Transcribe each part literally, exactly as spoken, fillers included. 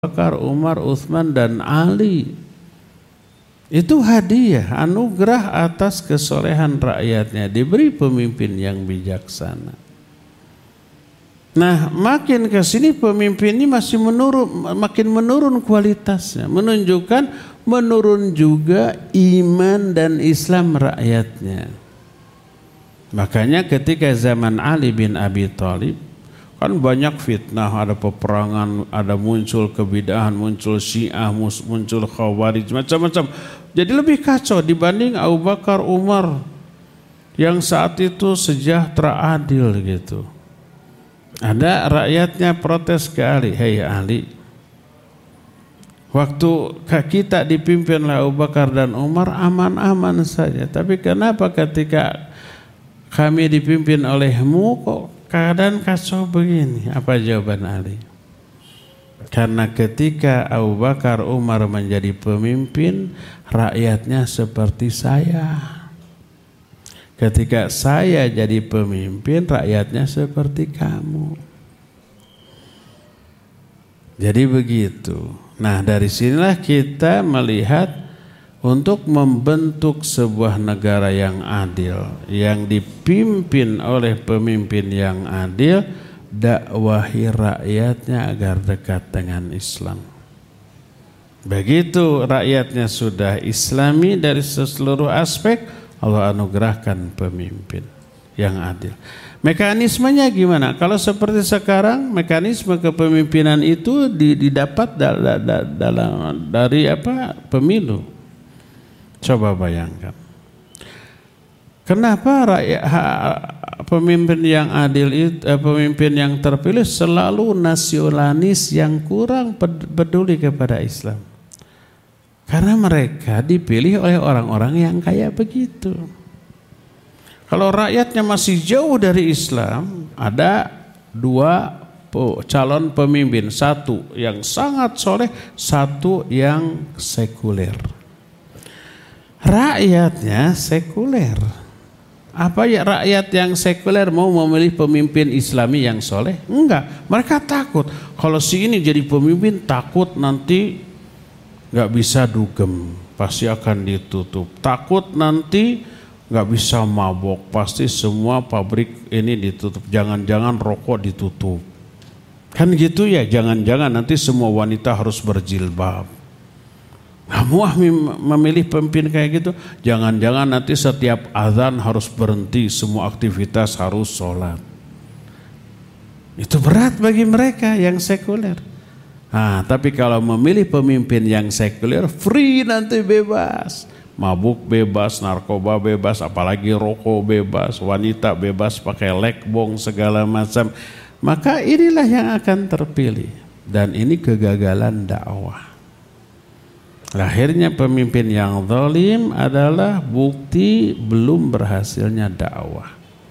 Bakar, Umar, Utsman dan Ali. Itu hadiah, anugerah atas kesolehan rakyatnya, diberi pemimpin yang bijaksana. Nah, makin ke sini pemimpin ini masih menurun, makin menurun kualitasnya, menunjukkan menurun juga iman dan Islam rakyatnya. Makanya ketika zaman Ali bin Abi Thalib kan banyak fitnah, ada peperangan, ada muncul kebidahan, muncul Syiah, muncul Khawarij, macam-macam. Jadi lebih kacau dibanding Abu Bakar, Umar yang saat itu sejahtera, adil gitu. Ada rakyatnya protes ke Ali, "Hei Ali, waktu kita dipimpin oleh Abu Bakar dan Umar aman-aman saja, tapi kenapa ketika kami dipimpin olehmu kok keadaan kacau begini?" Apa jawaban Ali? Karena ketika Abu Bakar, Umar menjadi pemimpin, rakyatnya seperti saya. Ketika saya jadi pemimpin, rakyatnya seperti kamu. Jadi begitu. Nah, dari sinilah kita melihat untuk membentuk sebuah negara yang adil, yang dipimpin oleh pemimpin yang adil, dakwahi rakyatnya agar dekat dengan Islam. Begitu rakyatnya sudah Islami dari seluruh aspek, Allah anugerahkan pemimpin yang adil. Mekanismenya gimana? Kalau seperti sekarang, mekanisme kepemimpinan itu didapat dalam dari apa? Pemilu. Coba bayangkan. Kenapa rakyat pemimpin yang adil itu, eh, pemimpin yang terpilih selalu nasionalis yang kurang peduli kepada Islam? Karena mereka dipilih oleh orang-orang yang kayak begitu. Kalau rakyatnya masih jauh dari Islam, ada dua calon pemimpin, satu yang sangat soleh, satu yang sekuler. Rakyatnya sekuler. Apa ya rakyat yang sekuler mau memilih pemimpin Islami yang soleh? Enggak, mereka takut. Kalau si ini jadi pemimpin, takut nanti nggak bisa dugem, pasti akan ditutup. Takut nanti nggak bisa mabok, pasti semua pabrik ini ditutup. Jangan-jangan rokok ditutup. Kan gitu ya, jangan-jangan nanti semua wanita harus berjilbab. Kamu ah memilih pemimpin kayak gitu, jangan-jangan nanti setiap azan harus berhenti, semua aktivitas harus sholat. Itu berat bagi mereka yang sekuler. Nah, tapi kalau memilih pemimpin yang sekuler, free nanti bebas. Mabuk bebas, narkoba bebas, apalagi rokok bebas, wanita bebas pakai lekbong segala macam. Maka inilah yang akan terpilih. Dan ini kegagalan dakwah. Lahirnya pemimpin yang zalim adalah bukti belum berhasilnya dakwah.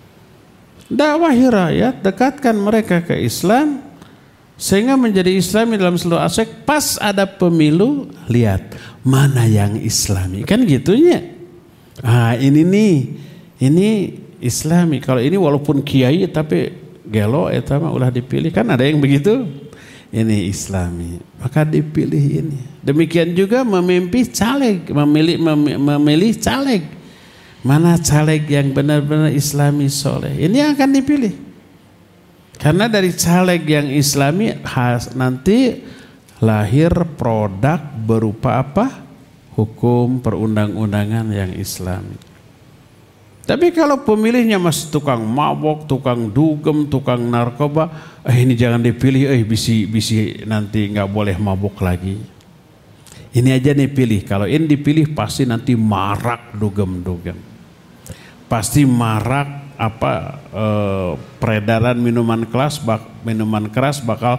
Dakwahi rakyat, dekatkan mereka ke Islam sehingga menjadi Islami dalam seluruh aspek. Pas ada pemilu, lihat mana yang Islami, kan gitunya. Ah ini nih, ini Islami. Kalau ini walaupun kiai tapi gelo eta mah ulah dipilih, kan ada yang begitu. Ini Islami, maka dipilih ini. Demikian juga memilih caleg, memilih memilih caleg. Mana caleg yang benar-benar Islami soleh, ini yang akan dipilih. Karena dari caleg yang Islami nanti lahir produk berupa apa? Hukum perundang-undangan yang Islami. Tapi kalau pemilihnya masih tukang mabok, tukang dugem, tukang narkoba, eh ini jangan dipilih, eh bisi bisi nanti nggak boleh mabok lagi. Ini aja nih pilih. Kalau ini dipilih pasti nanti marak dugem-dugem. Pasti marak apa eh, peredaran minuman keras, bak, minuman keras bakal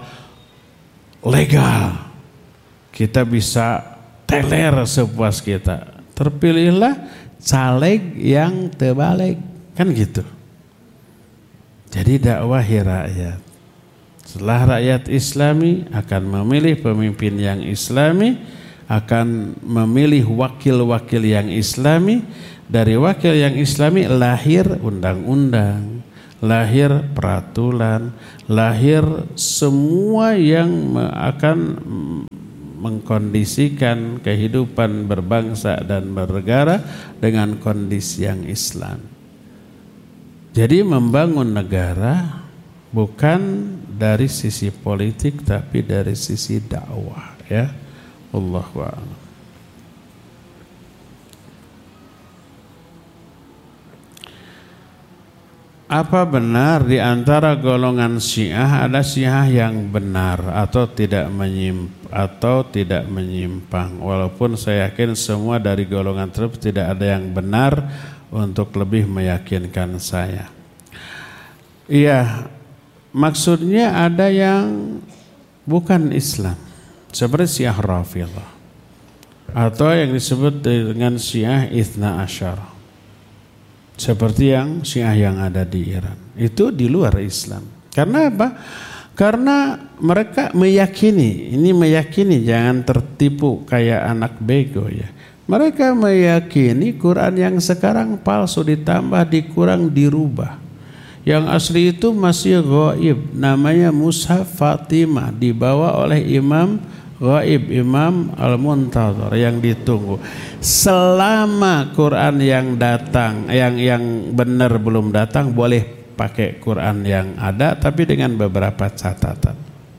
legal. Kita bisa teler sepuas kita. Terpilihlah caleg yang terbalik, kan gitu. Jadi dakwahi rakyat. Setelah rakyat Islami akan memilih pemimpin yang Islami, akan memilih wakil-wakil yang Islami. Dari wakil yang Islami lahir undang-undang, lahir peraturan, lahir semua yang akan mengkondisikan kehidupan berbangsa dan bernegara dengan kondisi yang Islam. Jadi membangun negara bukan dari sisi politik tapi dari sisi dakwah, ya. Allahu a'lam. Apa benar di antara golongan Syiah ada Syiah yang benar atau tidak menyimp atau tidak menyimpang? Walaupun saya yakin semua dari golongan tersebut tidak ada yang benar untuk lebih meyakinkan saya. Iya, maksudnya ada yang bukan Islam seperti Syiah Rafidhah atau yang disebut dengan Syiah Itsna Asyarah. Seperti yang Syiah yang ada di Iran. Itu di luar Islam. Karena apa? Karena mereka meyakini, ini meyakini, jangan tertipu kayak anak bego ya. Mereka meyakini Quran yang sekarang palsu, ditambah, dikurang, dirubah. Yang asli itu masih ghaib, namanya Mushaf Fatimah, dibawa oleh Imam Ghaib, Imam Al-Muntazir yang ditunggu. Selama Quran yang datang, yang yang benar belum datang, boleh pakai Quran yang ada, tapi dengan beberapa catatan.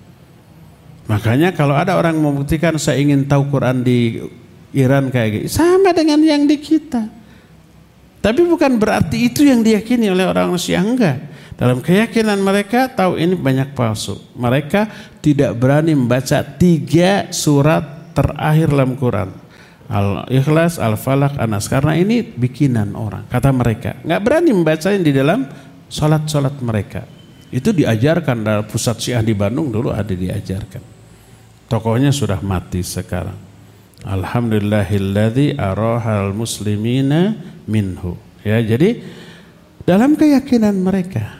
Makanya kalau ada orang membuktikan saya ingin tahu Quran di Iran kayak gini, sama dengan yang di kita. Tapi bukan berarti itu yang diyakini oleh orang Syiah, enggak. Dalam keyakinan mereka tahu ini banyak palsu. Mereka tidak berani membaca tiga surat terakhir dalam Quran. Al-Ikhlas, Al-Falaq, An-Nas. Karena ini bikinan orang, kata mereka. Nggak berani membacanya di dalam sholat-sholat mereka. Itu diajarkan dalam pusat Syiah di Bandung dulu ada diajarkan. Tokohnya sudah mati sekarang. Alhamdulillahilladzi arahal muslimina minhu. Ya, jadi dalam keyakinan mereka,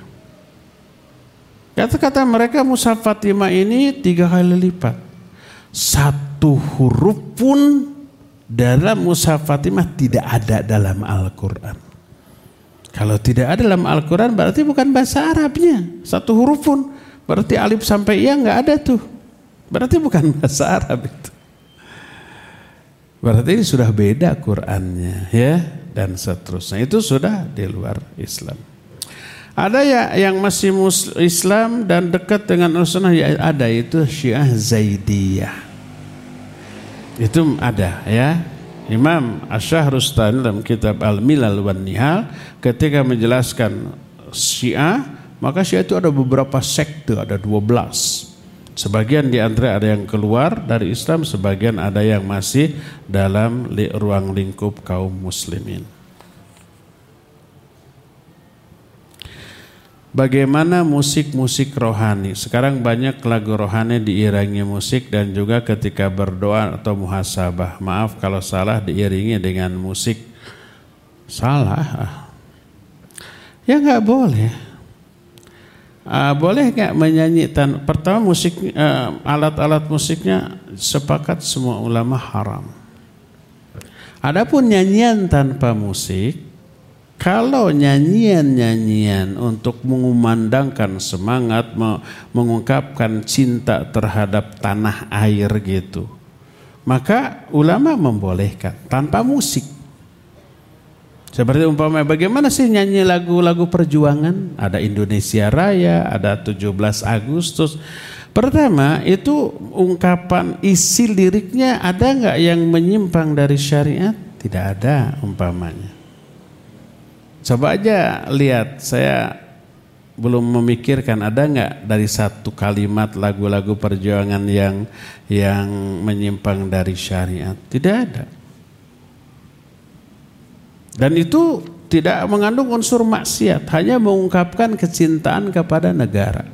kata-kata mereka Mushaf Fatimah ini tiga kali lipat. Satu huruf pun dalam Mushaf Fatimah tidak ada dalam Al-Quran. Kalau tidak ada dalam Al-Quran berarti bukan bahasa Arabnya. Satu huruf pun, berarti alif sampai ya nggak ada tuh. Berarti bukan bahasa Arab itu. Berarti ini sudah beda Qurannya, ya, dan seterusnya. Itu sudah di luar Islam. Ada ya yang masih Islam dan dekat dengan Rasulullah, ya ada, itu Syiah Zaidiyah. Itu ada ya. Imam Asy-Syahrustani dalam kitab Al-Milal wan Nihal ketika menjelaskan Syiah, maka Syiah itu ada beberapa sekte, ada dua belas. Sebagian di antara ada yang keluar dari Islam, sebagian ada yang masih dalam ruang lingkup kaum muslimin. Bagaimana musik-musik rohani? Sekarang banyak lagu rohani diiringi musik dan juga ketika berdoa atau muhasabah. Maaf kalau salah diiringi dengan musik. Salah? Ya nggak boleh. Uh, boleh nggak menyanyi? Tan- Pertama musik, uh, alat-alat musiknya sepakat semua ulama haram. Adapun nyanyian tanpa musik, kalau nyanyian-nyanyian untuk mengumandangkan semangat, mengungkapkan cinta terhadap tanah air gitu, maka ulama membolehkan tanpa musik. Seperti umpamanya bagaimana sih nyanyi lagu-lagu perjuangan? Ada Indonesia Raya, ada tujuh belas Agustus. Pertama itu ungkapan isi liriknya ada nggak yang menyimpang dari syariat? Tidak ada umpamanya. Coba aja lihat, saya belum memikirkan ada nggak dari satu kalimat lagu-lagu perjuangan yang yang menyimpang dari syariat. Tidak ada. Dan itu tidak mengandung unsur maksiat, hanya mengungkapkan kecintaan kepada negara.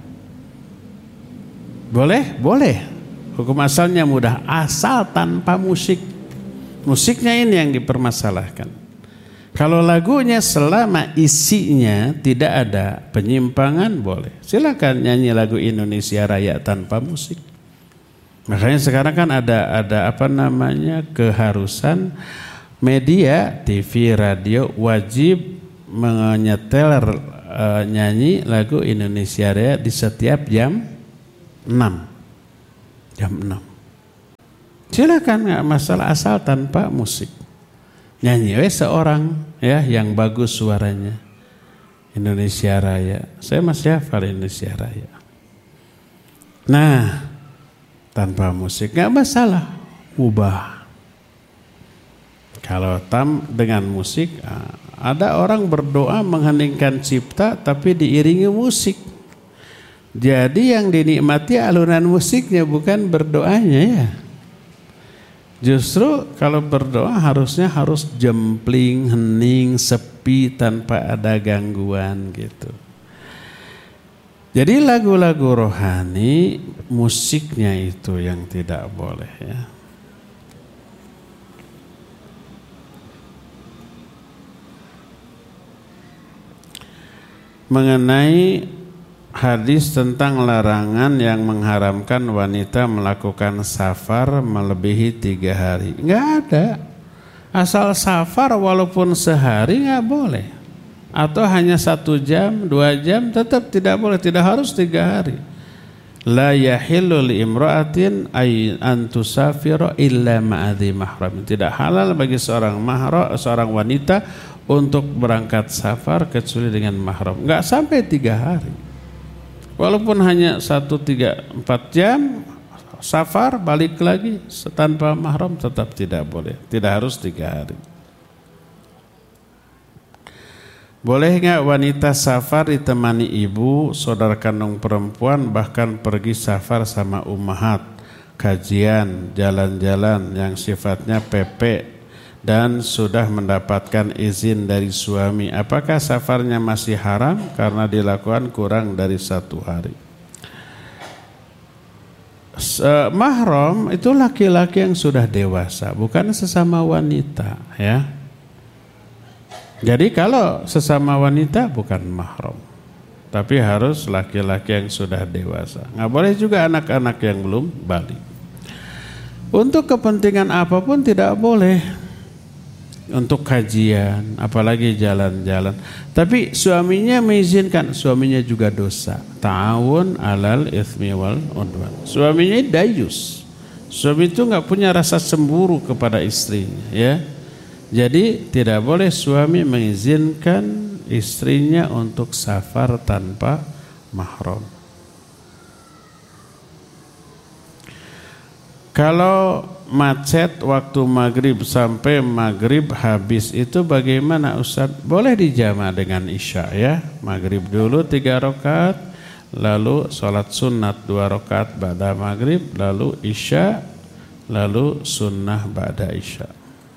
Boleh? Boleh. Hukum asalnya mudah, asal tanpa musik. Musiknya ini yang dipermasalahkan. Kalau lagunya selama isinya tidak ada penyimpangan, boleh. Silakan nyanyi lagu Indonesia Raya tanpa musik. Makanya sekarang kan ada ada apa namanya keharusan media T V, radio wajib menyetel uh, nyanyi lagu Indonesia Raya di setiap jam enam. Jam enam. Silakan, nggak masalah, asal tanpa musik. Nyanyi we seorang ya yang bagus suaranya. Indonesia Raya. Saya masih hafal Indonesia Raya. Nah, tanpa musik nggak masalah, ubah. Kalau tam dengan musik, ada orang berdoa mengheningkan cipta tapi diiringi musik. Jadi yang dinikmati alunan musiknya bukan berdoanya ya. Justru kalau berdoa harusnya harus jempling, hening, sepi tanpa ada gangguan gitu. Jadi lagu-lagu rohani musiknya itu yang tidak boleh ya. Mengenai hadis tentang larangan yang mengharamkan wanita melakukan safar melebihi tiga hari, nggak ada. Asal safar walaupun sehari nggak boleh, atau hanya satu jam, dua jam tetap tidak boleh, tidak harus tiga hari. La yahillu li imra'atin ay an tusafira illa ma'adhi mahram. Tidak halal bagi seorang mahram, seorang wanita untuk berangkat safar kecuali dengan mahram. Enggak sampai tiga hari. Walaupun hanya satu, tiga, empat jam safar balik lagi tanpa mahram tetap tidak boleh. Tidak harus tiga hari. Boleh nggak wanita safar ditemani ibu, saudara kandung perempuan, bahkan pergi safar sama ummahat, kajian, jalan-jalan yang sifatnya P P dan sudah mendapatkan izin dari suami? Apakah safarnya masih haram karena dilakukan kurang dari satu hari? Mahram itu laki-laki yang sudah dewasa, bukan sesama wanita ya. Jadi kalau sesama wanita bukan mahram, tapi harus laki-laki yang sudah dewasa. Nggak boleh juga anak-anak yang belum balik. Untuk kepentingan apapun tidak boleh. Untuk kajian, apalagi jalan-jalan. Tapi suaminya mengizinkan, suaminya juga dosa. Ta'awun alal itsmi wal udwan. Suaminya dayus. Suami itu nggak punya rasa cemburu kepada istrinya, ya. Jadi tidak boleh suami mengizinkan istrinya untuk safar tanpa mahram. Kalau macet waktu maghrib sampai maghrib habis itu bagaimana Ustaz? Boleh dijama dengan isya ya. Maghrib dulu tiga rakaat, lalu sholat sunat dua rakaat ba'da maghrib, lalu isya, lalu sunnah ba'da isya.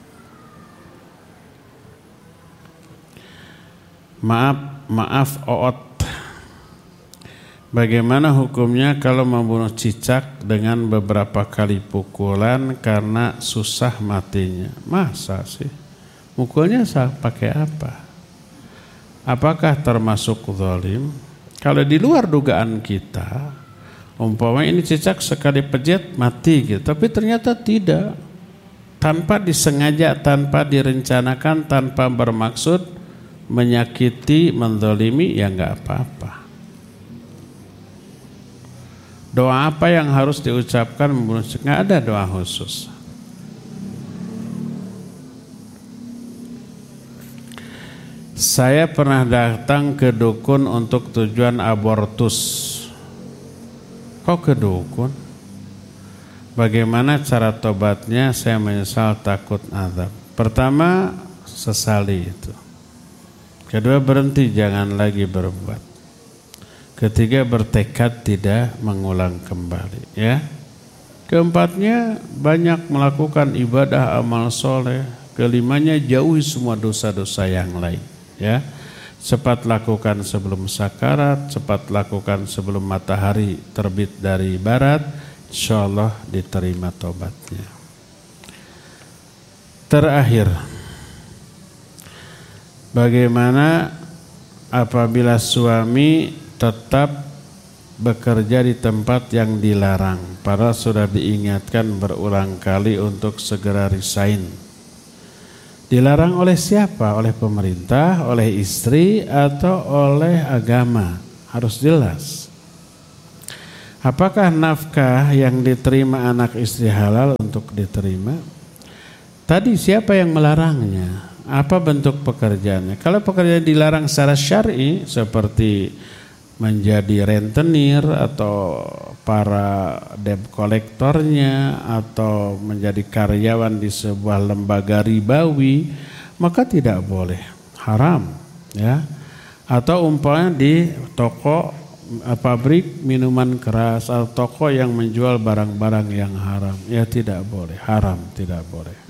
Maaf, maaf Oot. Bagaimana hukumnya kalau membunuh cicak dengan beberapa kali pukulan karena susah matinya? Masa sih? Mukulnya sah pakai apa? Apakah termasuk zalim? Kalau di luar dugaan kita, umpamanya ini cicak sekali pejat mati gitu, tapi ternyata tidak. Tanpa disengaja, tanpa direncanakan, tanpa bermaksud menyakiti, menzalimi, ya enggak apa-apa. Doa apa yang harus diucapkan membunuh cicak? Enggak ada doa khusus. Saya pernah datang ke dukun untuk tujuan abortus. Kok ke dukun? Bagaimana cara tobatnya? Saya menyesal, takut azab. Pertama, sesali itu. Kedua, berhenti, jangan lagi berbuat. Ketiga, bertekad tidak mengulang kembali, ya. Keempatnya, banyak melakukan ibadah amal soleh. Kelimanya, jauhi semua dosa-dosa yang lain, ya. Cepat lakukan sebelum sakarat, cepat lakukan sebelum matahari terbit dari barat, insyaallah diterima tobatnya. Terakhir, bagaimana apabila suami tetap bekerja di tempat yang dilarang, padahal sudah diingatkan berulang kali untuk segera resign. Dilarang oleh siapa? Oleh pemerintah, oleh istri, atau oleh agama? Harus jelas. Apakah nafkah yang diterima anak istri halal untuk diterima? Tadi siapa yang melarangnya? Apa bentuk pekerjaannya? Kalau pekerjaan dilarang secara syar'i seperti menjadi rentenir atau para debt kolektornya atau menjadi karyawan di sebuah lembaga ribawi, maka tidak boleh, haram, ya. Atau umpamanya di toko pabrik minuman keras atau toko yang menjual barang-barang yang haram, ya tidak boleh, haram, tidak boleh.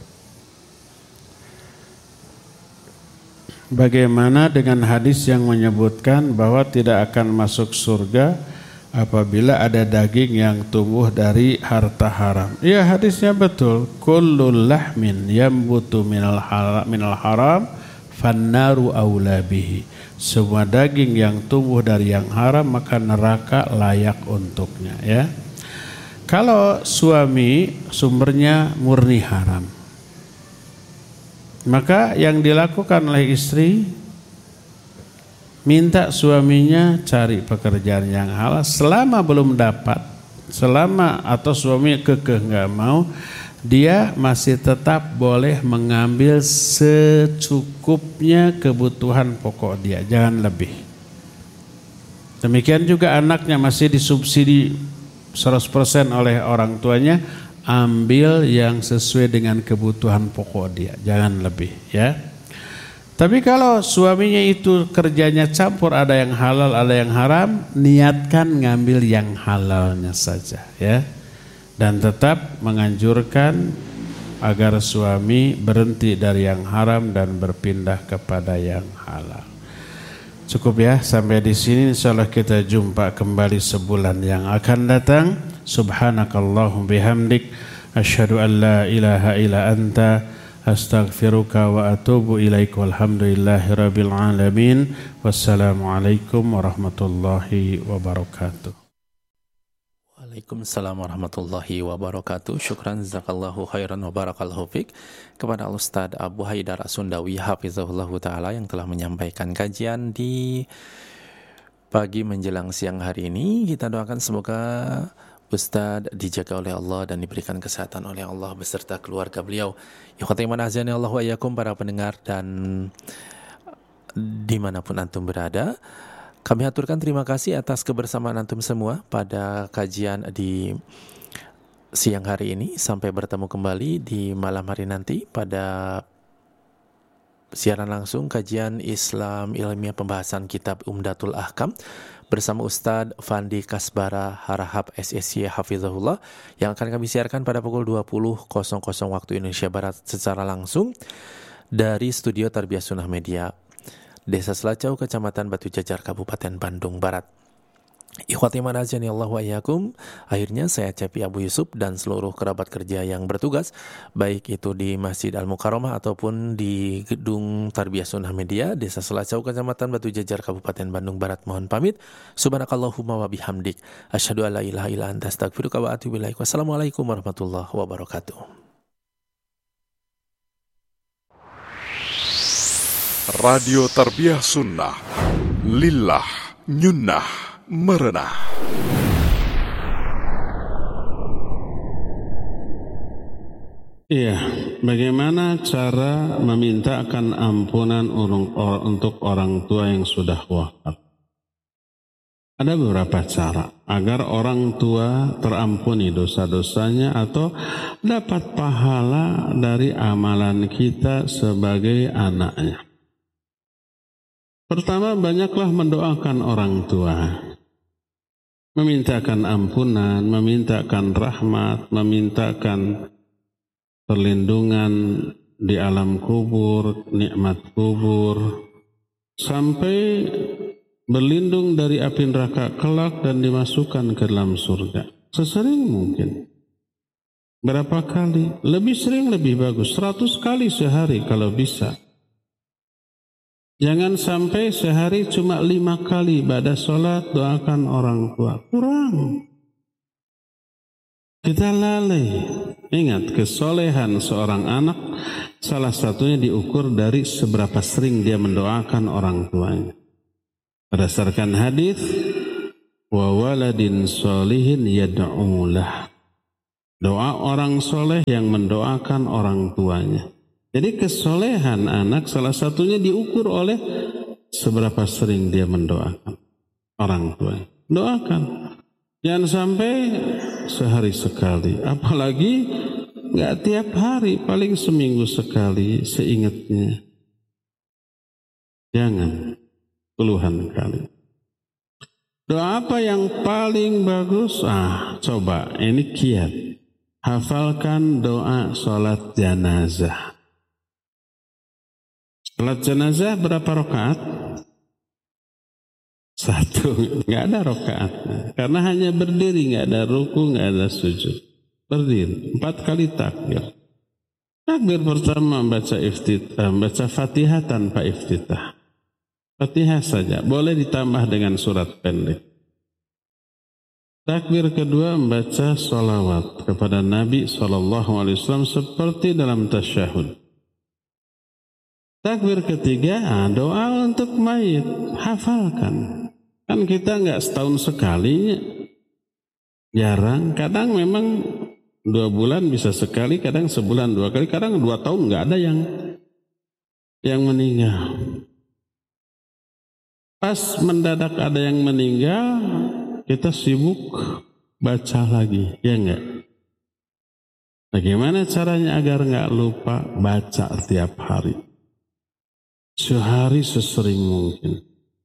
Bagaimana dengan hadis yang menyebutkan bahwa tidak akan masuk surga apabila ada daging yang tumbuh dari harta haram? Ya, hadisnya betul. Kullul lahmin yambutu minal haram, minal haram fannaru aula bihi. Semua daging yang tumbuh dari yang haram maka neraka layak untuknya, ya. Kalau suami sumbernya murni haram, maka yang dilakukan oleh istri minta suaminya cari pekerjaan yang halal. Selama belum dapat, selama atau suami kekeh nggak mau, dia masih tetap boleh mengambil secukupnya kebutuhan pokok dia, jangan lebih. Demikian juga anaknya masih disubsidi seratus persen oleh orang tuanya, ambil yang sesuai dengan kebutuhan pokok dia, jangan lebih, ya. Tapi kalau suaminya itu kerjanya campur, ada yang halal, ada yang haram, niatkan ngambil yang halalnya saja, ya. Dan tetap menganjurkan agar suami berhenti dari yang haram dan berpindah kepada yang halal. Cukup ya, sampai di sini. Insyaallah kita jumpa kembali sebulan yang akan datang. Subhanakallahum bihamdik asyhadu an la ilaha illa anta astaghfiruka wa atubu ilaik. Walhamdulillahirabbil alamin. Wassalamualaikum warahmatullahi wabarakatuh. Waalaikumsalam warahmatullahi wabarakatuh. Syukran jazakallahu khairan wa barakallahu fik kepada Ustadz Abu Haidar As-Sundawi hafizahullahu taala yang telah menyampaikan kajian di pagi menjelang siang hari ini. Kita doakan semoga Ustadz dijaga oleh Allah dan diberikan kesehatan oleh Allah beserta keluarga beliau. Ikhwati iman azani Allah wa iyyakum, para pendengar dan dimanapun antum berada, kami aturkan terima kasih atas kebersamaan antum semua pada kajian di siang hari ini. Sampai bertemu kembali di malam hari nanti pada siaran langsung kajian Islam ilmiah pembahasan kitab Umdatul Ahkam bersama Ustadz Fandi Kasbara Harahap S S Y Hafizahullah, yang akan kami siarkan pada pukul dua puluh waktu Indonesia Barat secara langsung dari studio Tarbiyah Sunnah Media, Desa Selacau, Kecamatan Batu Jajar, Kabupaten Bandung Barat. Ikhwati man azani Allah wa iyyakum, akhirnya saya Cepi Abu Yusuf dan seluruh kerabat kerja yang bertugas, baik itu di Masjid Al-Mukarramah ataupun di Gedung Tarbiyah Sunnah Media, Desa Selacau, Kecamatan Batu Jajar, Kabupaten Bandung Barat, mohon pamit. Subhanakallahumma wa bihamdik asyhadu an la ilaha illa anta astaghfiruka wa atubu ilaik. Wassalamualaikum warahmatullahi wabarakatuh. Radio Tarbiyah Sunnah Lillah Nyunnah Merenah. Iya, bagaimana cara memintakan ampunan untuk orang tua yang sudah wafat? Ada beberapa cara agar orang tua terampuni dosa-dosanya atau dapat pahala dari amalan kita sebagai anaknya. Pertama, banyaklah mendoakan orang tua, memintakan ampunan, memintakan rahmat, memintakan perlindungan di alam kubur, nikmat kubur, sampai berlindung dari api neraka kelak dan dimasukkan ke dalam surga. Sesering mungkin. Berapa kali? Lebih sering lebih bagus. Seratus kali sehari kalau bisa. Jangan sampai sehari cuma lima kali ibadah sholat doakan orang tua. Kurang. Kita lalai. Ingat, kesolehan seorang anak salah satunya diukur dari seberapa sering dia mendoakan orang tuanya. Berdasarkan hadis, wa waladin solihin yad'ulah. Doa orang soleh yang mendoakan orang tuanya. Jadi kesolehan anak salah satunya diukur oleh seberapa sering dia mendoakan orang tuanya. Doakan. Jangan sampai sehari sekali. Apalagi nggak tiap hari, paling seminggu sekali seingatnya. Jangan puluhan kali. Doa apa yang paling bagus? Ah, coba ini kiat. Hafalkan doa sholat jenazah. Sholat jenazah berapa rakaat? Satu, nggak ada rakaatnya. Karena hanya berdiri, nggak ada ruku, nggak ada sujud. Berdiri, empat kali takbir. Takbir pertama baca iftitah, baca Fatihah tanpa iftitah. Fatihah saja, boleh ditambah dengan surat pendek. Takbir kedua membaca sholawat kepada Nabi shallallahu alaihi wasallam seperti dalam tasyahud. Takbir ketiga, doa untuk mayit, hafalkan. Kan kita nggak setahun sekali, jarang. Kadang memang dua bulan bisa sekali, kadang sebulan dua kali, kadang dua tahun nggak ada yang yang meninggal. Pas mendadak ada yang meninggal, kita sibuk baca lagi, ya enggak? Bagaimana caranya agar nggak lupa? Baca tiap hari. Sehari sesering mungkin.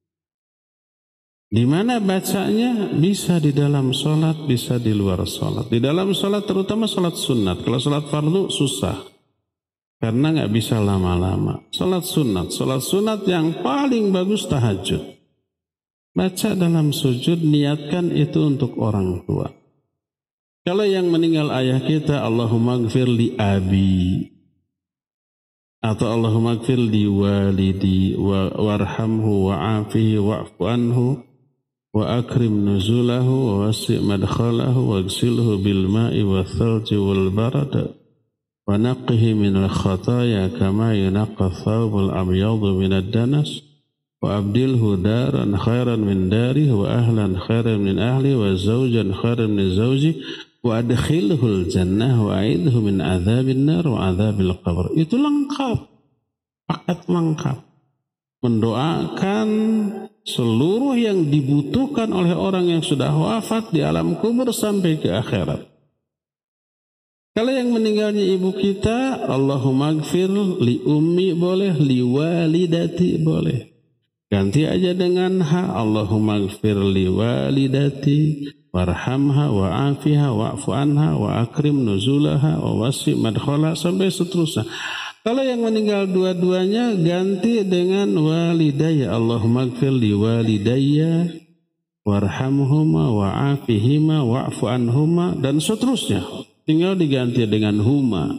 Di mana bacanya? Bisa di dalam sholat, bisa di luar sholat. Di dalam sholat terutama sholat sunat. Kalau sholat fardu susah. Karena nggak bisa lama-lama. Sholat sunat. Sholat sunat yang paling bagus tahajud. Baca dalam sujud, niatkan itu untuk orang tua. Kalau yang meninggal ayah kita, Allahumma gfir li abi. Atau Allahumma gfir li walidi warhamhu wa'afihi wa'fu anhu wa akrim nuzulahu wa wasi' madkhalahu wa gsilhu bil ma'i wa thalji wal barada wa naqqihi minal khataya kama yunaqqa thawbul abyadu minad danas wa abdilhu daran khairan min dari wa ahlan khairan min ahli wa zawjan khairan min zawji wa adkhilhul jannah wa a'idhu min azabin nar wa azabil qabr. Itu lengkap, paket lengkap. Mendoakan seluruh yang dibutuhkan oleh orang yang sudah wafat di alam kubur sampai ke akhirat. Kalau yang meninggalnya ibu kita, Allahumma gfir li ummi boleh, li walidati boleh. Ganti aja dengan ha, Allahumma gfir li walidati warhamha wa'afiha wa'fu anha wa akrim nuzulaha wa wasi' madkhala sampai seterusnya. Kalau yang meninggal dua-duanya ganti dengan walidayya, Allahumma gfir li walidayya warhamhuma wa'afihima wa'fu anhuma dan seterusnya. Tinggal diganti dengan huma.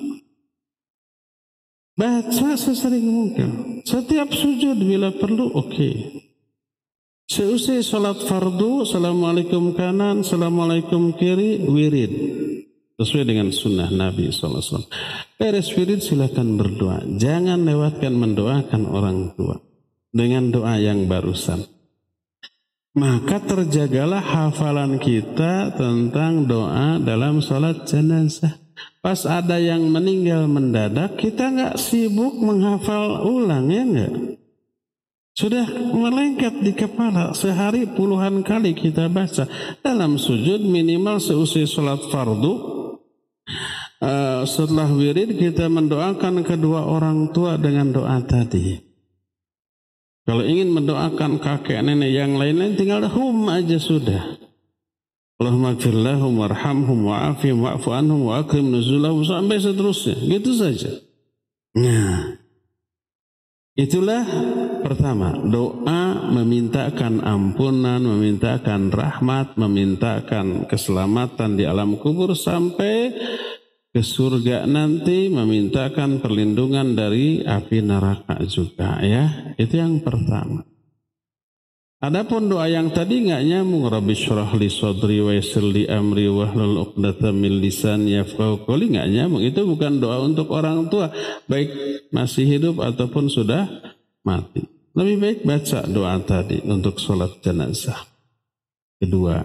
Baca sesering mungkin. Setiap sujud bila perlu, oke. Okay. Seusai salat fardu, assalamualaikum kanan, assalamualaikum kiri, wirid. Sesuai dengan sunnah Nabi shallallahu alaihi wasallam. Beres wirid silakan berdoa. Jangan lewatkan mendoakan orang tua dengan doa yang barusan. Maka terjagalah hafalan kita tentang doa dalam salat jenazah. Pas ada yang meninggal mendadak, kita nggak sibuk menghafal ulang, ya nggak? Sudah melengket di kepala, sehari puluhan kali kita baca. Dalam sujud minimal seusai salat fardu. Uh, setelah wirid kita mendoakan kedua orang tua dengan doa tadi. Kalau ingin mendoakan kakek nenek yang lain-lain tinggal hum aja sudah. Allahumma gfir lahum warhamhum wa'afihim wa'fu anhum wa akrim nuzulahum sampai seterusnya. Gitu saja. Nah, itulah pertama, doa memintakan ampunan, memintakan rahmat, memintakan keselamatan di alam kubur sampai ke surga nanti, memintakan perlindungan dari api neraka juga, ya. Itu yang pertama. Adapun doa yang tadi nggak nyambung, Rabbi syrah li sadri wa yassir li amri wahlul 'uqdatam min lisani yafqahu qawli, nggak nyambung. Itu bukan doa untuk orang tua, baik masih hidup ataupun sudah mati. Lebih baik baca doa tadi untuk sholat jenazah. Kedua,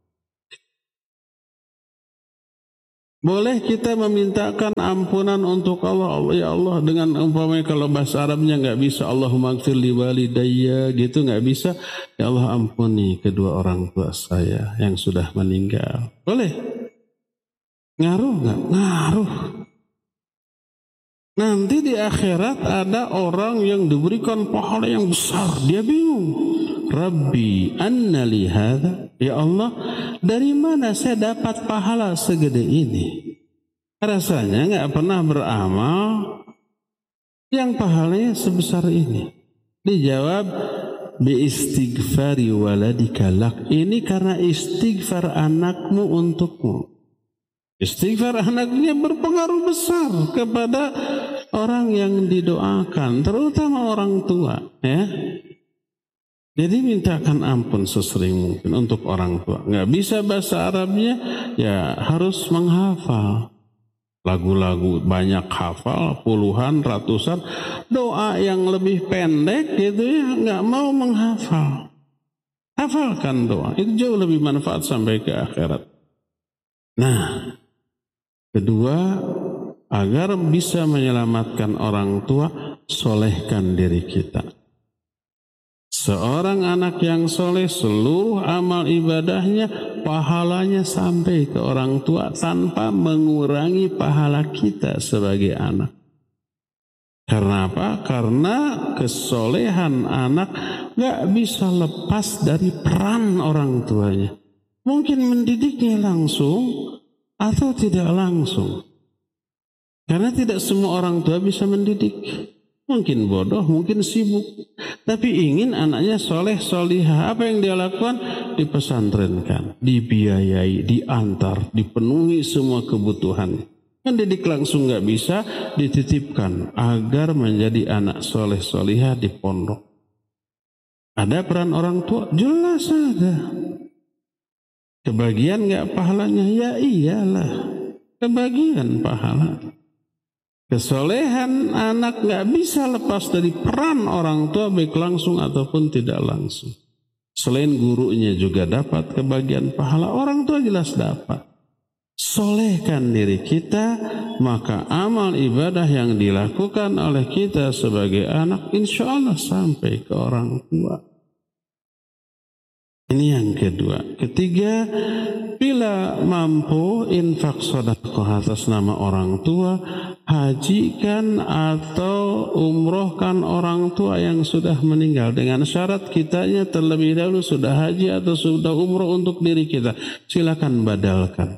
boleh kita memintakan ampunan untuk Allah. Allah, ya Allah, dengan umpamanya kalau bahasa Arabnya nggak bisa, Allahumma ighfir li walidayya gitu, nggak bisa. Ya Allah, ampuni kedua orang tua saya yang sudah meninggal. Boleh. Ngaruh nggak? Ngaruh. Nanti di akhirat ada orang yang diberikan pahala yang besar. Dia bingung. Rabbi anna li hadha. Ya Allah, dari mana saya dapat pahala segede ini? Rasanya nggak pernah beramal yang pahalanya sebesar ini. Dijawab, bi istighfari waladika lak. Ini karena istighfar anakmu untukmu. Istighfar anaknya berpengaruh besar kepada orang yang didoakan, terutama orang tua, ya. Jadi mintakan ampun sesering mungkin untuk orang tua. Nggak bisa bahasa Arabnya, ya harus menghafal. Lagu-lagu banyak hafal, puluhan, ratusan. Doa yang lebih pendek gitu ya, nggak mau menghafal. Hafalkan doa, itu jauh lebih manfaat sampai ke akhirat. Nah, kedua, agar bisa menyelamatkan orang tua, solehkan diri kita. Seorang anak yang soleh, seluruh amal ibadahnya, pahalanya sampai ke orang tua tanpa mengurangi pahala kita sebagai anak. Karena apa? Karena kesolehan anak gak bisa lepas dari peran orang tuanya. Mungkin mendidiknya langsung atau tidak langsung. Karena tidak semua orang tua bisa mendidik. Mungkin bodoh, mungkin sibuk. Tapi ingin anaknya soleh, solihah. Apa yang dia lakukan? Dipesantrenkan, dibiayai, diantar, dipenuhi semua kebutuhan. Mendidik langsung nggak bisa, dititipkan agar menjadi anak soleh, solihah di pondok. Ada peran orang tua? Jelas ada. Kebagian nggak pahalanya? Ya iyalah, kebagian pahala. Kesolehan anak nggak bisa lepas dari peran orang tua, baik langsung ataupun tidak langsung. Selain gurunya juga dapat kebagian pahala, orang tua jelas dapat. Solehkan diri kita, maka amal ibadah yang dilakukan oleh kita sebagai anak, insya Allah sampai ke orang tua. Ini yang kedua. Ketiga, bila mampu infak sedekah atas nama orang tua, hajikan atau umrohkan orang tua yang sudah meninggal. Dengan syarat kitanya terlebih dahulu sudah haji atau sudah umroh untuk diri kita. Silakan badalkan.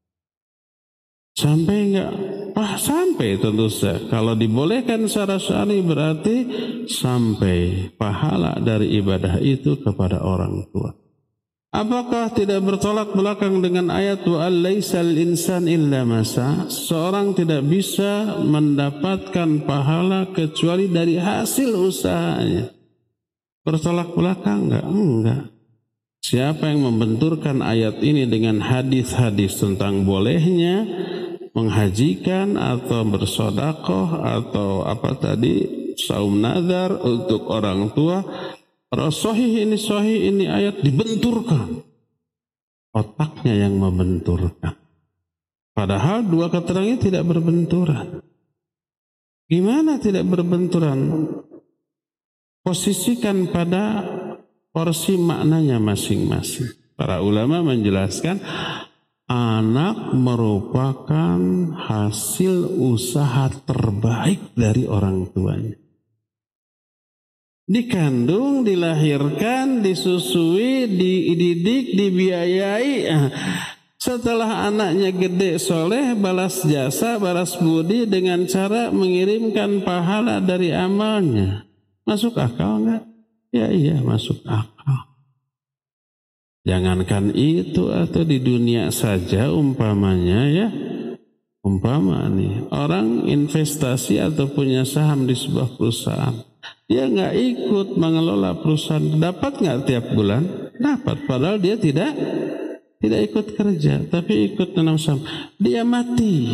Sampai enggak? Ah, sampai tentu saja. Kalau dibolehkan secara syar'i berarti sampai pahala dari ibadah itu kepada orang tua. Apakah tidak bertolak belakang dengan ayat wa alaisal insan illa masa? Seorang tidak bisa mendapatkan pahala kecuali dari hasil usahanya. Bertolak belakang enggak? Enggak. Siapa yang membenturkan ayat ini dengan hadis-hadis tentang bolehnya menghajikan atau bersedekah atau apa tadi saum nazar untuk orang tua, sahih ini sahih ini ayat dibenturkan. Otaknya yang membenturkan. Padahal dua keterangan tidak berbenturan. Gimana tidak berbenturan? Posisikan pada porsi maknanya masing-masing. Para ulama menjelaskan anak merupakan hasil usaha terbaik dari orang tuanya. Dikandung, dilahirkan, disusui, dididik, dibiayai. Setelah anaknya gede soleh, balas jasa, balas budi dengan cara mengirimkan pahala dari amalnya. Masuk akal enggak? Ya iya masuk akal. Jangankan itu atau di dunia saja umpamanya ya. Umpama nih, orang investasi atau punya saham di sebuah perusahaan. Dia nggak ikut mengelola perusahaan. Dapat nggak tiap bulan? Dapat. Padahal dia tidak tidak ikut kerja, tapi ikut nanam saham. Dia mati.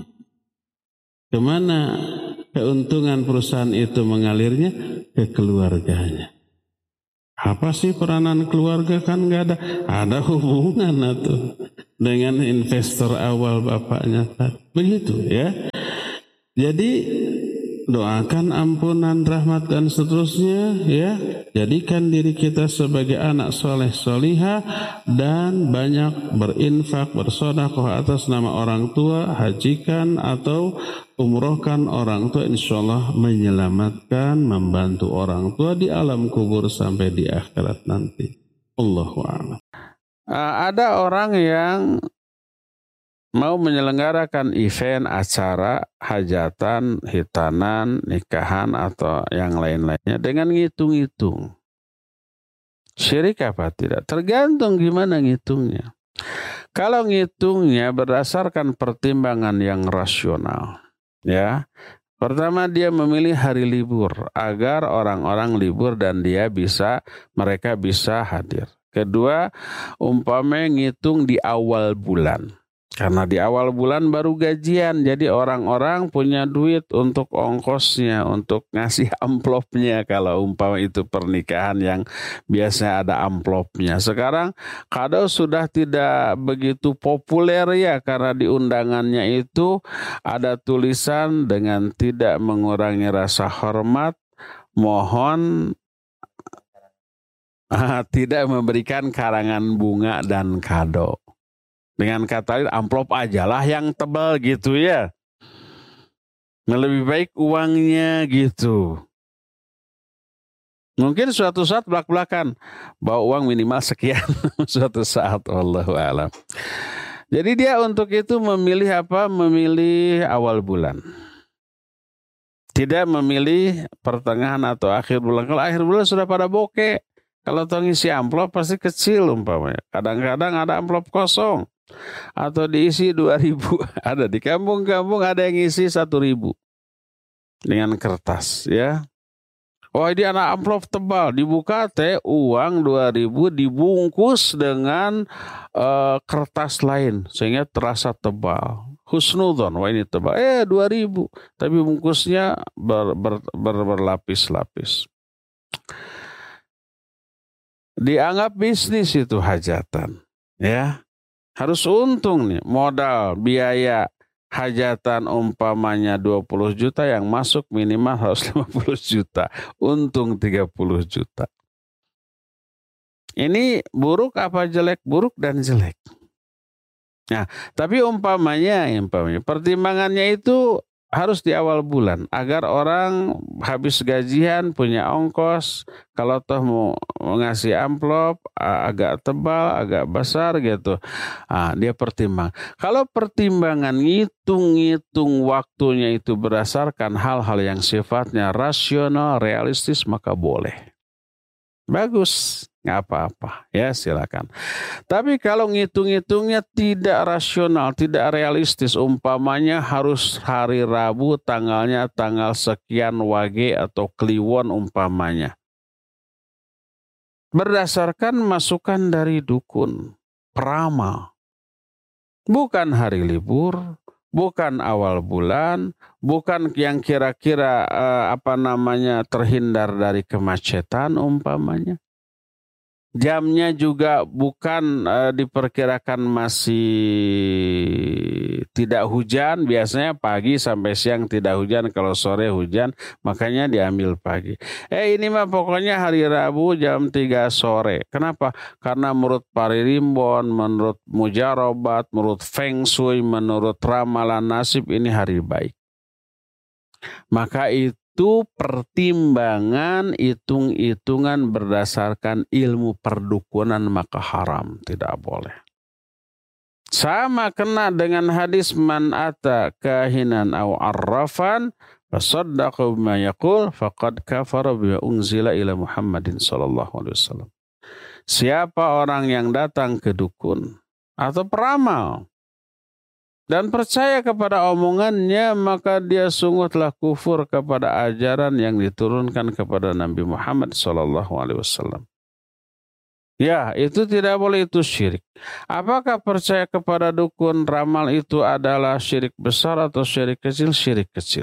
Kemana keuntungan perusahaan itu mengalirnya? Ke keluarganya. Apa sih peranan keluarga? Kan nggak ada. Ada hubungan atau dengan investor awal bapaknya. Begitu ya. Jadi doakan ampunan, rahmat dan seterusnya ya. Jadikan diri kita sebagai anak soleh solihah dan banyak berinfak, bersedekah atas nama orang tua, hajikan atau umrohkan orang tua, insyaallah menyelamatkan, membantu orang tua di alam kubur sampai di akhirat nanti. Allahu a'lam. Uh, ada orang yang mau menyelenggarakan event, acara, hajatan, hitanan, nikahan, atau yang lain-lainnya dengan ngitung-ngitung. Syirik apa tidak? Tergantung gimana ngitungnya. Kalau ngitungnya berdasarkan pertimbangan yang rasional, ya. Pertama, dia memilih hari libur agar orang-orang libur dan dia bisa, mereka bisa hadir. Kedua, umpamanya ngitung di awal bulan. Karena di awal bulan baru gajian, jadi orang-orang punya duit untuk ongkosnya, untuk ngasih amplopnya kalau umpama itu pernikahan yang biasanya ada amplopnya. Sekarang kado sudah tidak begitu populer ya, karena di undangannya itu ada tulisan dengan tidak mengurangi rasa hormat, mohon uh, tidak memberikan karangan bunga dan kado. Dengan kata lain, amplop ajalah yang tebal gitu ya. Lebih baik uangnya gitu. Mungkin suatu saat belak-belakan bawa uang minimal sekian suatu saat, wallahu a'lam. Jadi dia untuk itu memilih apa? Memilih awal bulan. Tidak memilih pertengahan atau akhir bulan. Kalau akhir bulan sudah pada bokeh. Kalau tahu ngisi amplop pasti kecil umpamanya. Kadang-kadang ada amplop kosong. Atau diisi dua ribu. Ada di kampung-kampung ada yang isi satu ribu. Dengan kertas ya. Oh ini anak amplop tebal. Dibuka teh uang dua ribu dibungkus dengan uh, kertas lain. Sehingga terasa tebal. Husnudon, wah ini tebal. Eh dua ribu. Tapi bungkusnya ber, ber, ber, berlapis-lapis. Dianggap bisnis itu hajatan. Ya. Harus untung nih, modal, biaya, hajatan umpamanya dua puluh juta, yang masuk minimal harus lima puluh juta. Untung tiga puluh juta. Ini buruk apa jelek? Buruk dan jelek. Nah, tapi umpamanya, umpamanya pertimbangannya itu harus di awal bulan. Agar orang habis gajian punya ongkos. Kalau toh mau ngasih amplop agak tebal, agak besar gitu. Nah, dia pertimbang. Kalau pertimbangan ngitung-ngitung waktunya itu berdasarkan hal-hal yang sifatnya rasional, realistis, maka boleh. Bagus. Nggak apa-apa. Ya silakan. Tapi kalau ngitung-ngitungnya tidak rasional, tidak realistis, umpamanya harus hari Rabu tanggalnya tanggal sekian wage atau kliwon umpamanya. Berdasarkan masukan dari dukun, peramal. Bukan hari libur, bukan awal bulan, bukan yang kira-kira eh, apa namanya terhindar dari kemacetan umpamanya. Jamnya juga bukan uh, diperkirakan masih tidak hujan. Biasanya pagi sampai siang tidak hujan. Kalau sore hujan, makanya diambil pagi. Eh ini mah pokoknya hari Rabu jam tiga sore. Kenapa? Karena menurut Paririmbon, menurut Mujarobat, menurut Feng Shui, menurut ramalan nasib ini hari baik. Maka itu Itu pertimbangan, hitung-hitungan berdasarkan ilmu perdukunan, maka haram, tidak boleh. Sama kena dengan hadis man ata kahinan aw arrafan fasaddaqa bima yaqul faqad kafara bima unzila ila Muhammadin sallallahu alaihi wasallam. Siapa orang yang datang ke dukun atau peramal dan percaya kepada omongannya, maka dia sungguh telah kufur kepada ajaran yang diturunkan kepada Nabi Muhammad shallallahu alaihi wasallam. Ya, itu tidak boleh, itu syirik. Apakah percaya kepada dukun ramal itu adalah syirik besar atau syirik kecil? Syirik kecil.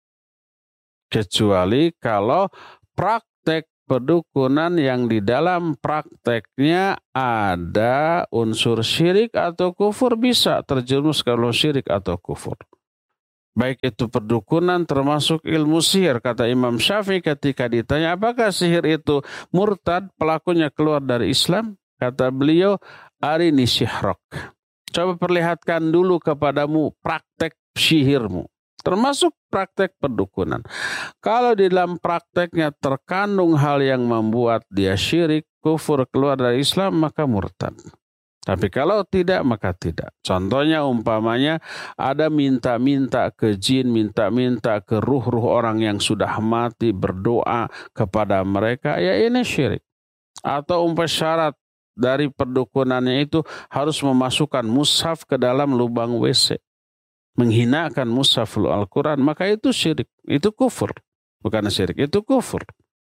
Kecuali kalau praktek pedukunan yang di dalam prakteknya ada unsur syirik atau kufur, bisa terjerumus kalau syirik atau kufur. Baik itu perdukunan termasuk ilmu sihir. Kata Imam Syafi'i ketika ditanya apakah sihir itu murtad, pelakunya keluar dari Islam, kata beliau, arini syihrok. Coba perlihatkan dulu kepadamu praktek sihirmu, termasuk praktek perdukunan. Kalau di dalam prakteknya terkandung hal yang membuat dia syirik, kufur, keluar dari Islam, maka murtad. Tapi kalau tidak, maka tidak. Contohnya umpamanya ada minta-minta ke jin, minta-minta ke ruh-ruh orang yang sudah mati, berdoa kepada mereka, ya ini syirik. Atau umpah syarat dari perdukunannya itu harus memasukkan mushaf ke dalam lubang W C. Menghinakan mushaf Al-Quran, maka itu syirik. Itu kufur. Bukan syirik, itu kufur.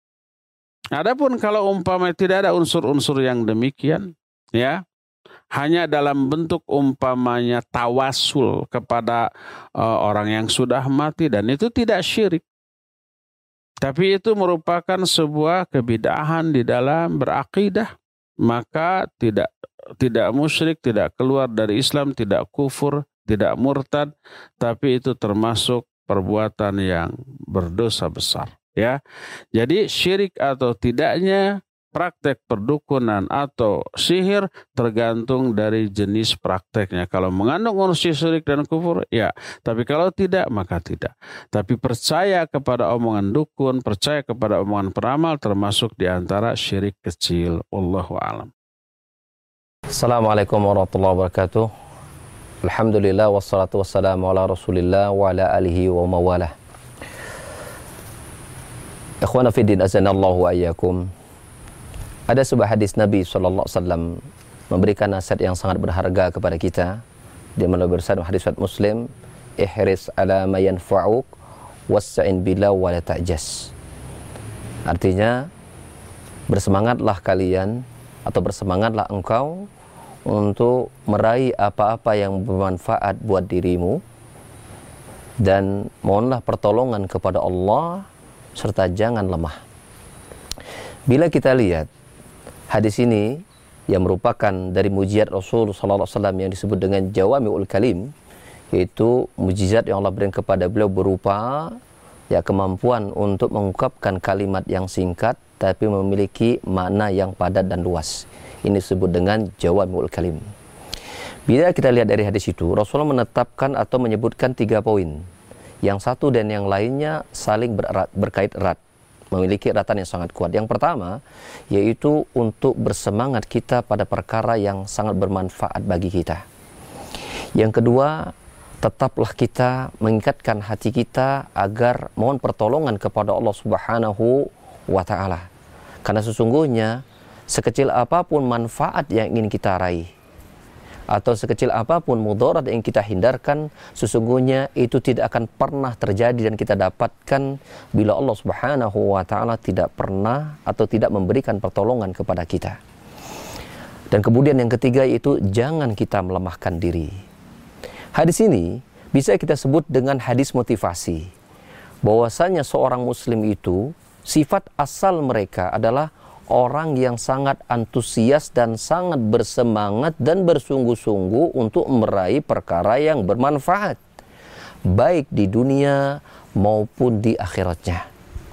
Adapun kalau umpamanya tidak ada unsur-unsur yang demikian, ya, hanya dalam bentuk umpamanya tawasul kepada uh, orang yang sudah mati, dan itu tidak syirik. Tapi itu merupakan sebuah kebid'ahan di dalam berakidah, maka tidak tidak musyrik, tidak keluar dari Islam, tidak kufur, tidak murtad, tapi itu termasuk perbuatan yang berdosa besar, ya. Jadi syirik atau tidaknya praktek perdukunan atau sihir tergantung dari jenis prakteknya. Kalau mengandung unsur syirik dan kufur, ya. Tapi kalau tidak, maka tidak. Tapi percaya kepada omongan dukun, percaya kepada omongan peramal, termasuk di antara syirik kecil. Wallahu a'lam. Assalamualaikum warahmatullahi wabarakatuh. Alhamdulillah wassalatu wassalamu ala Rasulillah wa ala alihi wa mawalah. Ikhwana fiddin azanallahu wa iyyakum. Ada sebuah hadis Nabi shallallahu alaihi wasallam memberikan nasihat yang sangat berharga kepada kita. Dia melalui bersabda hadis riwayat Muslim, ihris ala ma yanfa'uk wasta'in billah wa la ta'jas. Artinya, bersemangatlah kalian atau bersemangatlah engkau untuk meraih apa-apa yang bermanfaat buat dirimu, dan mohonlah pertolongan kepada Allah serta jangan lemah. Bila kita lihat hadis ini yang merupakan dari mujizat Rasul sallallahu alaihi wasallam yang disebut dengan Jawami'ul Kalim, yaitu mujizat yang Allah berikan kepada beliau berupa ya kemampuan untuk mengungkapkan kalimat yang singkat tapi memiliki makna yang padat dan luas. Ini disebut dengan Jawami'ul Kalim. Bila kita lihat dari hadis itu, Rasulullah menetapkan atau menyebutkan tiga poin. Yang satu dan yang lainnya saling bererat, berkait erat, memiliki eratan yang sangat kuat. Yang pertama, yaitu untuk bersemangat kita pada perkara yang sangat bermanfaat bagi kita. Yang kedua, tetaplah kita mengingatkan hati kita agar mohon pertolongan kepada Allah Subhanahu wa Ta'ala. Karena sesungguhnya sekecil apapun manfaat yang ingin kita raih, atau sekecil apapun mudarat yang kita hindarkan, sesungguhnya itu tidak akan pernah terjadi dan kita dapatkan bila Allah Subhanahu wa Ta'ala tidak pernah atau tidak memberikan pertolongan kepada kita. Dan kemudian yang ketiga, yaitu jangan kita melemahkan diri. Hadis ini bisa kita sebut dengan hadis motivasi, bahwasanya seorang muslim itu sifat asal mereka adalah orang yang sangat antusias dan sangat bersemangat dan bersungguh-sungguh untuk meraih perkara yang bermanfaat, baik di dunia maupun di akhiratnya.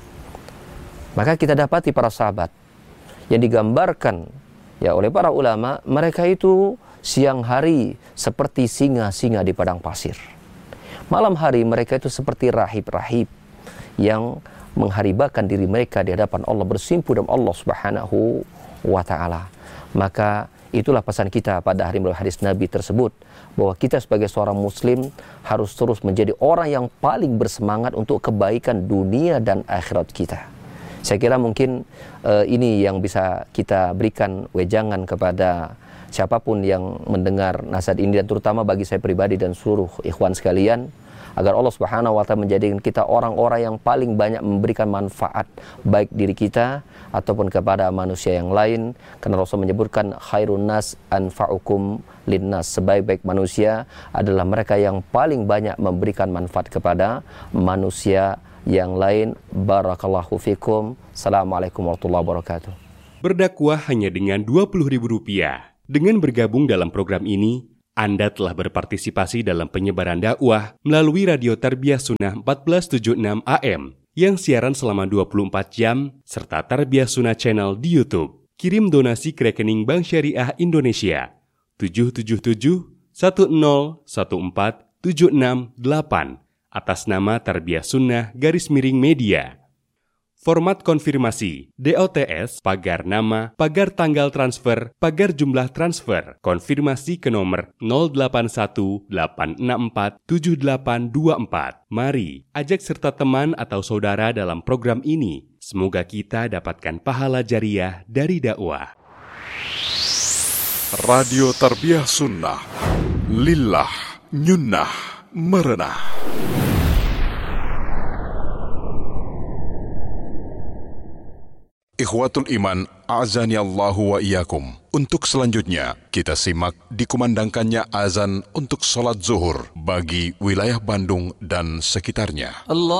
Maka kita dapati para sahabat yang digambarkan ya oleh para ulama, mereka itu siang hari seperti singa-singa di padang pasir. Malam hari mereka itu seperti rahib-rahib yang mengharibakan diri mereka di hadapan Allah, bersimpu dengan Allah Subhanahu wa Ta'ala. Maka itulah pesan kita pada hari melalui hadis Nabi tersebut, bahwa kita sebagai seorang muslim harus terus menjadi orang yang paling bersemangat untuk kebaikan dunia dan akhirat kita. Saya kira mungkin uh, ini yang bisa kita berikan wejangan kepada siapapun yang mendengar nasihat ini, dan terutama bagi saya pribadi dan seluruh ikhwan sekalian, agar Allah Subhanahu wa Ta'ala menjadikan kita orang-orang yang paling banyak memberikan manfaat baik diri kita ataupun kepada manusia yang lain, karena Rasul menyebutkan khairun nas anfa'ukum linnas, sebaik-baik manusia adalah mereka yang paling banyak memberikan manfaat kepada manusia yang lain. Barakallahu fikum. Assalamualaikum warahmatullahi wabarakatuh. Berdakwah hanya dengan dua puluh ribu rupiah. Dengan bergabung dalam program ini, Anda telah berpartisipasi dalam penyebaran dakwah melalui Radio Tarbiyah Sunnah empat belas tujuh puluh enam A M yang siaran selama dua puluh empat jam, serta Tarbiyah Sunnah Channel di YouTube. Kirim donasi ke rekening Bank Syariah Indonesia tujuh tujuh tujuh satu nol satu empat tujuh enam delapan atas nama Tarbiyah Sunnah garis miring media. Format konfirmasi D O T S, pagar nama, pagar tanggal transfer, pagar jumlah transfer. Konfirmasi ke nomor nol delapan satu delapan enam empat tujuh delapan dua empat. Mari ajak serta teman atau saudara dalam program ini. Semoga kita dapatkan pahala jariah dari dakwah. Radio Tarbiyah Sunnah, lillah nyunnah merenah. Ikhwatul Iman, a'azani Allahu wa iyyakum. Untuk selanjutnya, kita simak dikumandangkannya azan untuk sholat zuhur bagi wilayah Bandung dan sekitarnya. Allah